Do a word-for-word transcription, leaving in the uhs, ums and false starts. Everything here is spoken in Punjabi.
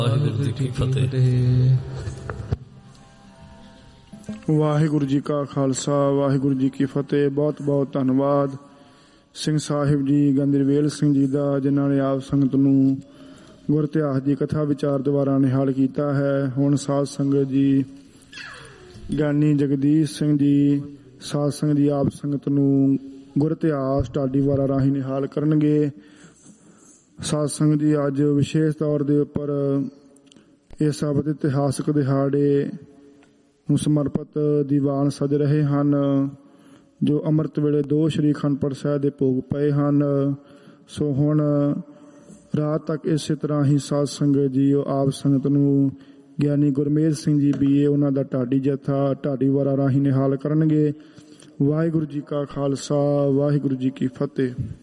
ਵਾਹਿਗੁਰੂ ਜੀ ਕੀ ਫਤਿਹ। ਵਾਹਿਗੁਰੂ ਜੀ ਕਾ ਖਾਲਸਾ, ਵਾਹਿਗੁਰੂ ਜੀ ਕੀ ਫਤਿਹ। ਬਹੁਤ ਬਹੁਤ ਧੰਨਵਾਦ ਸਿੰਘ ਸਾਹਿਬ ਜੀ, ਗੰਦਰਵੇਲ ਸਿੰਘ ਜੀ ਦਾ, ਜਿਨ੍ਹਾਂ ਨੇ ਆਪ ਸੰਗਤ ਨੂੰ ਗੁਰ ਇਤਿਹਾਸ ਦੀ ਕਥਾ ਵਿਚਾਰ ਦੁਆਰਾ ਨਿਹਾਲ ਕੀਤਾ ਹੈ। ਹੁਣ ਸਾਧ ਸੰਗਤ ਜੀ, ਗਿਆਨੀ ਜਗਦੀਸ਼ ਸਿੰਘ ਜੀ ਸਾਧ ਸੰਗਤ ਦੀ ਆਪ ਸੰਗਤ ਨੂੰ ਗੁਰ ਇਤਿਹਾਸ ਢਾਡੀ ਵਾਰਾਂ ਰਾਹੀਂ ਨਿਹਾਲ ਕਰਨਗੇ। ਸਾਧ ਸੰਗਤ ਜੀ, ਅੱਜ ਵਿਸ਼ੇਸ਼ ਤੌਰ ਦੇ ਉੱਪਰ ਇਹ ਸ਼ਬਦ ਇਤਿਹਾਸਕ ਦਿਹਾੜੇ ਨੂੰ ਸਮਰਪਿਤ ਦੀਵਾਨ ਸਜ ਰਹੇ ਹਨ, ਜੋ ਅੰਮ੍ਰਿਤ ਵੇਲੇ ਦੋ ਸ਼੍ਰੀ ਅਖੰਡ ਪਾਠ ਸਾਹਿਬ ਦੇ ਭੋਗ ਪਏ ਹਨ। ਸੋ ਹੁਣ ਰਾਤ ਤੱਕ ਇਸੇ ਤਰ੍ਹਾਂ ਹੀ ਸਾਧ ਸੰਗਤ ਜੀ ਆਪ ਸੰਗਤ ਨੂੰ ਗਿਆਨੀ ਗੁਰਮੇਲ ਸਿੰਘ ਜੀ ਬੀਏ ਉਹਨਾਂ ਦਾ ਢਾਡੀ ਜਥਾ ਢਾਡੀ ਵਾਰਾਂ ਰਾਹੀਂ ਨਿਹਾਲ ਕਰਨਗੇ। ਵਾਹਿਗੁਰੂ ਜੀ ਕਾ ਖਾਲਸਾ, ਵਾਹਿਗੁਰੂ ਜੀ ਕੀ ਫਤਿਹ।